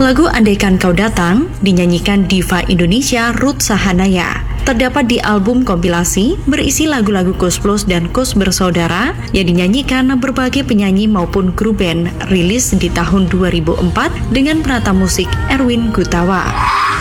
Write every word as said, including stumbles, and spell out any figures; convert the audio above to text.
Lagu Andaikan Kau Datang dinyanyikan diva Indonesia Ruth Sahanaya. Terdapat di album kompilasi berisi lagu-lagu Koes Plus dan Koes Bersaudara yang dinyanyikan berbagai penyanyi maupun grup band, rilis di tahun dua ribu empat dengan penata musik Erwin Gutawa.